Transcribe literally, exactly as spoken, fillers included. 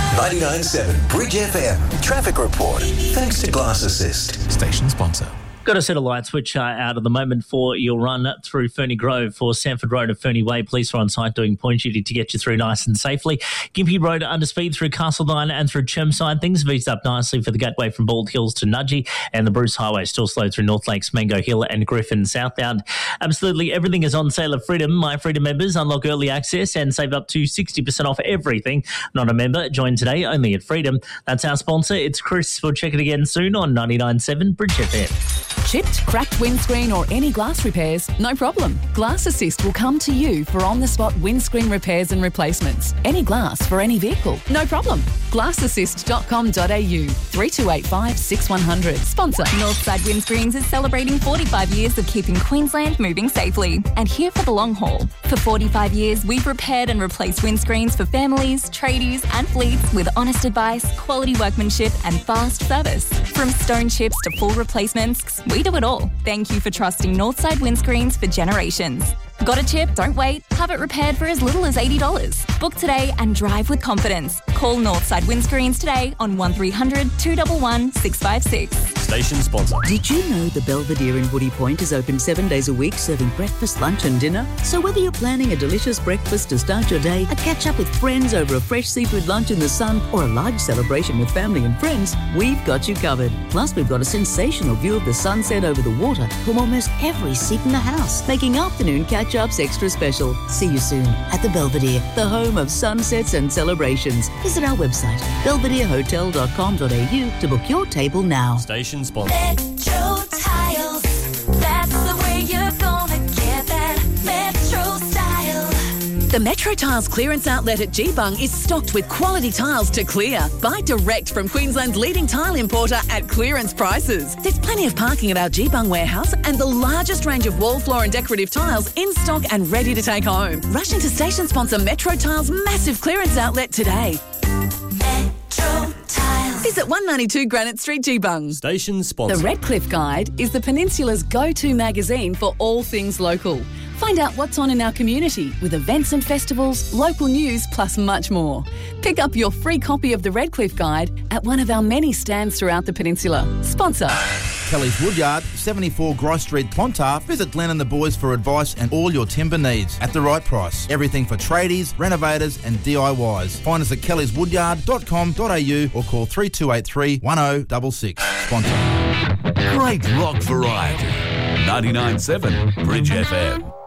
ninety-nine point seven Bridge F M. Traffic report. Thanks to Glass Assist. Station sponsor. Got a set of lights which are out at the moment for your run through Ferny Grove for Sanford Road and Ferny Way. Police are on site doing point duty to get you through nice and safely. Gympie Road under speed through Castledine and through Chermside. Things have eased up nicely for the gateway from Bald Hills to Nudgee, and the Bruce Highway still slow through North Lakes, Mango Hill and Griffin southbound. Absolutely everything is on sale at Freedom. My Freedom members unlock early access and save up to sixty percent off everything. Not a member, join today only at Freedom. That's our sponsor. It's Chris. We'll check it again soon on ninety-nine point seven Bridge F M. Chipped, cracked windscreen or any glass repairs? No problem. Glass Assist will come to you for on-the-spot windscreen repairs and replacements. Any glass for any vehicle? No problem. glass assist dot com dot a u, three two eight five, six one zero zero. Sponsor. Northside Windscreens is celebrating forty-five years of keeping Queensland moving safely, and here for the long haul. For forty-five years, we've repaired and replaced windscreens for families, tradies and fleets with honest advice, quality workmanship and fast service. From stone chips to full replacements, we do it all. Thank you for trusting Northside Windscreens for generations. Got a chip? Don't wait. Have it repaired for as little as eighty dollars. Book today and drive with confidence. Call Northside Windscreens today on one three hundred, two one one, six five six. Station sponsor. Did you know the Belvedere in Woody Point is open seven days a week, serving breakfast, lunch and dinner? So whether you're planning a delicious breakfast to start your day, a catch-up with friends over a fresh seafood lunch in the sun, or a large celebration with family and friends, we've got you covered. Plus, we've got a sensational view of the sunset over the water from almost every seat in the house, making afternoon catch-ups extra special. See you soon at the Belvedere, the home of sunsets and celebrations. Visit our website, belvedere hotel dot com dot a u, to book your table now. Station sponsor. Metro Tiles. That's the way you're gonna get that Metro style. The Metro Tiles clearance outlet at Geebung is stocked with quality tiles to clear. Buy direct from Queensland's leading tile importer at clearance prices. There's plenty of parking at our Geebung warehouse and the largest range of wall, floor and decorative tiles in stock and ready to take home. Rush into station sponsor Metro Tiles' massive clearance outlet today. Metro Tiles. Visit one ninety-two Granite Street, Geebung. Station sponsor. The Redcliffe Guide is the Peninsula's go-to magazine for all things local. Find out what's on in our community with events and festivals, local news, plus much more. Pick up your free copy of the Redcliffe Guide at one of our many stands throughout the peninsula. Sponsor. Kelly's Woodyard, seventy-four Grice Street, Clontarf. Visit Glenn and the boys for advice and all your timber needs at the right price. Everything for tradies, renovators and D I Ys. Find us at kellys woodyard dot com dot a u or call three two eight three, one zero six six. Sponsor. Great rock variety. ninety-nine point seven Bridge F M.